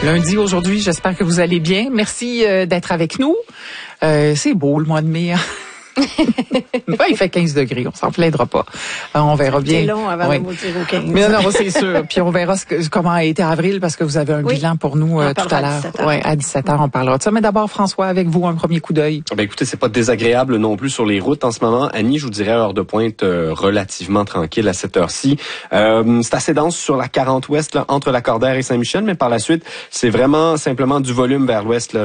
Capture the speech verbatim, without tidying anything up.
Lundi aujourd'hui, j'espère que vous allez bien. Merci euh, d'être avec nous. Euh, c'est beau le mois de mai. Hein? Ben, il fait quinze degrés, on s'en plaindra pas. Euh, on verra bien. C'est long avant oui. de vous dire au quinze. Mais non, c'est sûr. Puis on verra ce que, comment a été avril parce que vous avez un oui. bilan pour nous euh, tout à l'heure. Ouais, à dix-sept heures, on parlera de ça. Mais d'abord, François, avec vous, un premier coup d'œil. Ben écoutez, c'est pas désagréable non plus sur les routes en ce moment. Annie, je vous dirais heure de pointe euh, relativement tranquille à cette heure-ci. Euh, c'est assez dense sur la quarante ouest là, entre Lacordaire et Saint-Michel, mais par la suite, c'est vraiment simplement du volume vers l'ouest là.